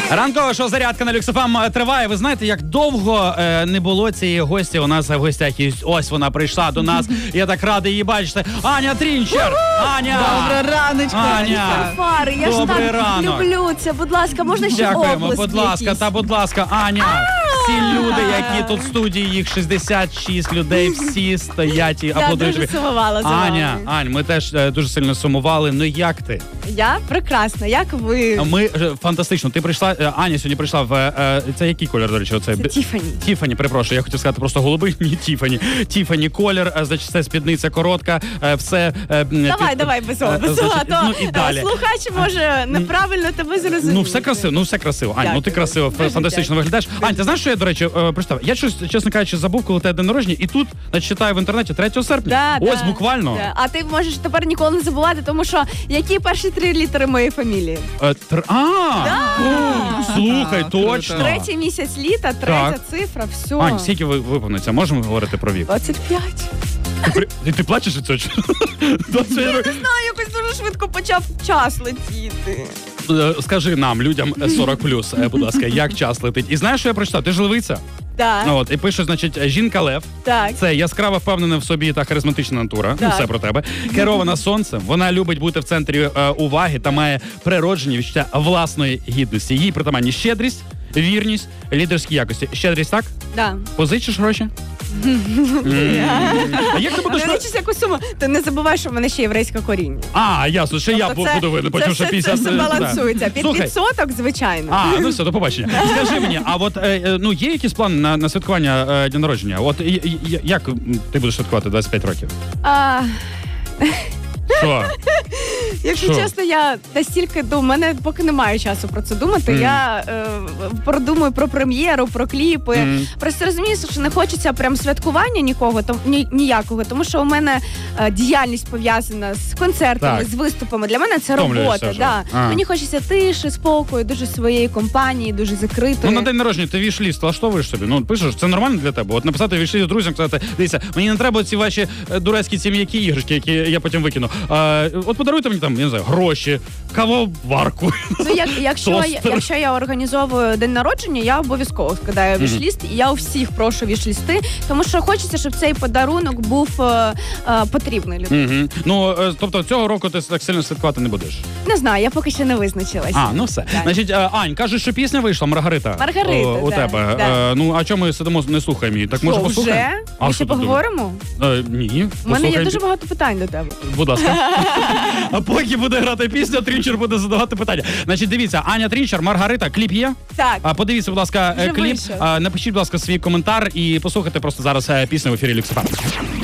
Ранкова шоу-зарядка на Люкс ФМ триває. Ви знаєте, як довго не було цієї гості у нас в гостях. І ось вона прийшла до нас. Я так радий її бачити. Аня Трінчер! Аня! Добре раночко! Аня! Фари, я ж Добрий так ранок. люблю це. Будь ласка, можна ще Дякуємо, оплески будь ласка, якісь? та будь ласка, Аня. Всі люди, які тут в студії, їх 66 людей, всі стоять і Я аплодують дуже тобі. сумувала за Аня, вами. Ань, ми теж дуже сильно сумували. Ну як ти? Я прекрасна, як ви? Ми фантастично. Ти прийшла, Аня сьогодні прийшла в це який колір, до речі? Оце Це Тіфані. Тіфані, перепрошую, я хотів сказати просто голубий, ні, Тіфані. Тіфані колір, значить, це спідниця коротка, все. Давай, без опису, значить, а то ну, і далі. слухач може неправильно тебе зрозуміти. Ну все красиво. Ань, Дякую. ну ти красиво, Дуже фантастично дякую. виглядаєш. Ань, ти знаєш, що я, до речі, прочитав? Я щось, чесно кажучи, забув, коли тебе день народження, і тут, значить, читаю в інтернеті 3 серпня. Ось буквально. Да. А ти можеш тепер ніколи не забувати, тому що які перші 3 літери моєї фамілії? Слухай, точно. 3-й місяць літа, 3-я цифра, все. Ань, скільки виповниться? Можемо говорити про вік? 25. Ти плачеш від цього? Я не знаю, якось дуже швидко почав час летіти. Скажи нам, людям 40+, будь ласка, як час летить. І знаєш, що я прочитав? Ти ж левиця? Так, От, і пише, значить, жінка-лев. так. Це яскрава, впевнена в собі та харизматична натура. Ну, Так. все про тебе. Керована сонцем. Вона любить бути в центрі уваги та має природжені відчуття власної гідності. Їй притаманні щедрість, вірність, лідерські якості. Щедрість, так? Да. Позичиш гроші? А як ти будеш... Ограничусь якусь суму. Ти не забувай, що в мене ще єврейське коріння. А, ясно, ще я Тобто буду винен, потім що 50... Це балансується. Під Слухай, відсоток, звичайно. ну все, до побачення. Скажи мені, а от ну є якісь плани на святкування дня народження? От як ти будеш святкувати 25 років? Що? Якщо Що? чесно, я настільки думаю, мене поки немає часу про це думати. Я продумую про прем'єру, про кліпи. Просто розумію, що не хочеться прям святкування ніякого, тому що у мене діяльність пов'язана з концертами, Так. з виступами. Для мене це Втомлюєшся робота. вже. Да. А. Мені хочеться тиші, спокою, дуже своєї компанії, дуже закритої. Ну, на день народження ти вішліст влаштовуєш собі. Ну, пишеш, це нормально для тебе. От написати вішліст друзям, сказати, дивіться, мені не треба ці ваші дурецькі ці м'які іграшки, які я потім викину. От подаруйте мені там, я не знаю, гроші, кавоварку. Ну, якщо я організовую день народження, я обов'язково скидаю вішліст, і я у всіх прошу вішлісти, тому що хочеться, щоб цей подарунок був потрібний людині. Ну, тобто цього року ти так сильно святкувати не будеш? Не знаю, я поки ще не визначилась. Ну все. Так. Значить, Ань, кажеш, що пісня вийшла, Маргарита. Маргарита, у да, тебе. да. Ну, а чому ми сидимо, не слухаємо її? Так може Що, послухаємо? вже? А Ми що ще ти думаєш? поговоримо? Ні. У мене є послухай. дуже багато питань до тебе. Будь ласка. А поки буде грати пісня, Трінчер буде задавати питання. Значить, дивіться, Аня Трінчер, Маргарита, кліп є? Так. Подивіться, будь ласка, Вже кліп. вийшов. Напишіть, будь ласка, свій коментар і послухайте просто зараз пісню в ефірі Люкс ФМ.